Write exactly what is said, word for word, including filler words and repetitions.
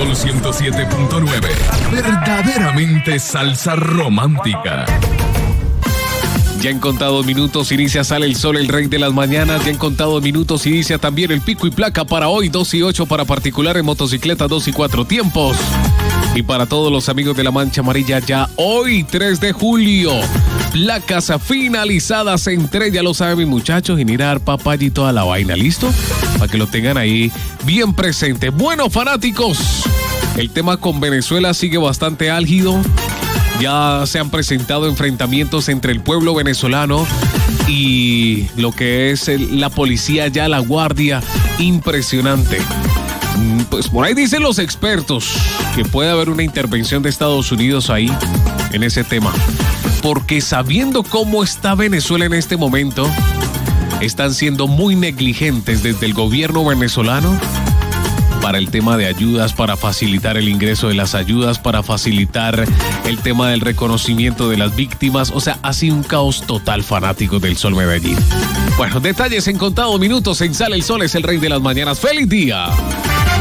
Sol ciento siete punto nueve. Verdaderamente salsa romántica. Ya en contados minutos inicia Sale el Sol, el rey de las mañanas. Ya en contados minutos inicia también el pico y placa para hoy, dos y ocho para particulares, motocicleta dos y cuatro tiempos. Y para todos los amigos de la Mancha Amarilla, ya hoy, tres de julio, placas finalizadas en tres, ya lo saben mis muchachos, y mirar papaya y toda la vaina, ¿listo? Para que lo tengan ahí bien presente. Bueno, fanáticos, el tema con Venezuela sigue bastante álgido. Ya se han presentado enfrentamientos entre el pueblo venezolano y lo que es el, la policía, ya la guardia, impresionante. Pues por ahí dicen los expertos que puede haber una intervención de Estados Unidos ahí en ese tema. Porque sabiendo cómo está Venezuela en este momento, están siendo muy negligentes desde el gobierno venezolano para el tema de ayudas, para facilitar el ingreso de las ayudas, para facilitar el tema del reconocimiento de las víctimas. O sea, ha sido un caos total, fanático del Sol Medellín. Bueno, detalles en contados minutos en Sale el Sol, es el rey de las mañanas. ¡Feliz día!